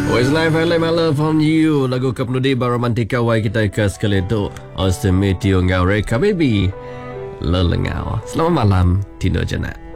Westlife Highlight My Love From You. Lagu Kapnudi Baromantika Wai kita ke sekali itu Austin Meteo Ngau Reka Baby Lelengau. Selamat malam Tino Jenat.